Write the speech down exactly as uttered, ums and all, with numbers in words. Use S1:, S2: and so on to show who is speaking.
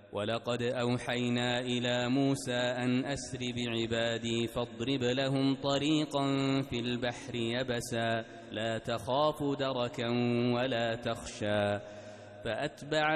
S1: ولقد أوحينا إلى موسى أن أسر بعبادي فاضرب لهم طريقا في البحر يبسا لا تخاف دركا ولا تخشى فأتبع